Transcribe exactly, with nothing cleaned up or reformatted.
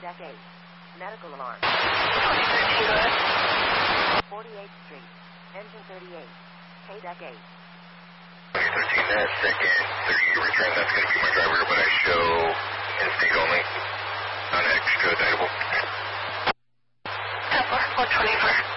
deck eight. Medical alarm. forty-eighth Street. Engine thirty-eight. K deck eight. thirteen, that second, thirty return, that's going to be my driver, but I show in-state only, non-extra dynable. ten four, one twenty-four.